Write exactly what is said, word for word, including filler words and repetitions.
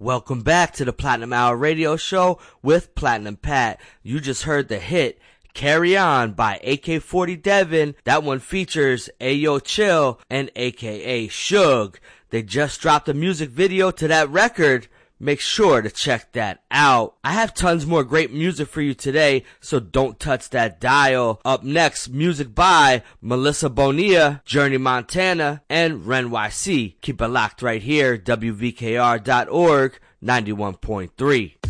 Welcome back to the Platinum Hour Radio Show with Platinum Pat. You just heard the hit Carry On by A K forty Devin. That one features Ayo Chill and A K A Suge. They just dropped a music video to that record. Make sure to check that out. I have tons more great music for you today, so don't touch that dial. Up next, music by Melissa Bonilla, Journey Montana, and Ren Y C. Keep it locked right here, W V K R dot org, ninety-one point three.